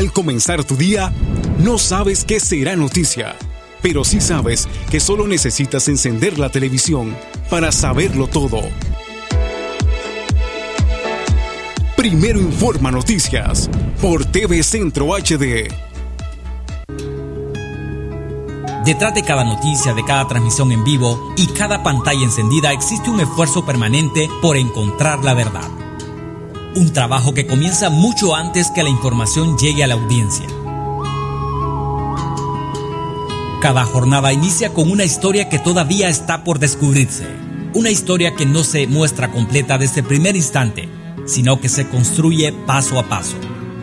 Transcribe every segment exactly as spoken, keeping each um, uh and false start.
Al comenzar tu día, no sabes qué será noticia, pero sí sabes que solo necesitas encender la televisión para saberlo todo. Primero Informa Noticias por T V Centro H D. Detrás de cada noticia, de cada transmisión en vivo y cada pantalla encendida existe un esfuerzo permanente por encontrar la verdad. Un trabajo que comienza mucho antes que la información llegue a la audiencia. Cada jornada inicia con una historia que todavía está por descubrirse. Una historia que no se muestra completa desde el primer instante, sino que se construye paso a paso.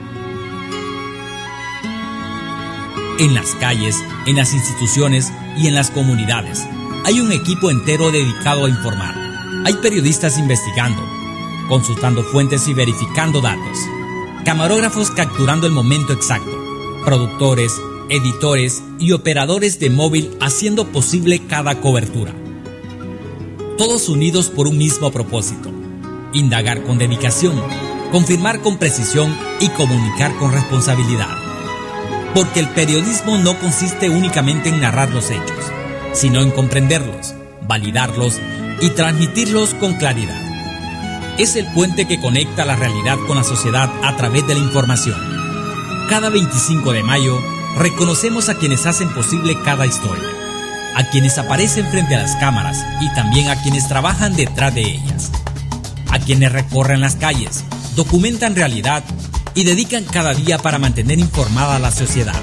En las calles, en las instituciones y en las comunidades, hay un equipo entero dedicado a informar. Hay periodistas investigando, consultando fuentes y verificando datos. Camarógrafos capturando el momento exacto. Productores, editores y operadores de móvil haciendo posible cada cobertura. Todos unidos por un mismo propósito: indagar con dedicación, confirmar con precisión y comunicar con responsabilidad. Porque el periodismo no consiste únicamente en narrar los hechos, sino en comprenderlos, validarlos y transmitirlos con claridad. Es el puente que conecta la realidad con la sociedad a través de la información. Cada veinticinco de mayo reconocemos a quienes hacen posible cada historia, a quienes aparecen frente a las cámaras y también a quienes trabajan detrás de ellas, a quienes recorren las calles, documentan realidad y dedican cada día para mantener informada a la sociedad.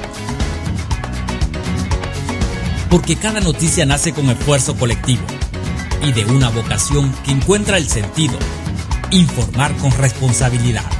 Porque cada noticia nace con esfuerzo colectivo y de una vocación que encuentra el sentido: informar con responsabilidad.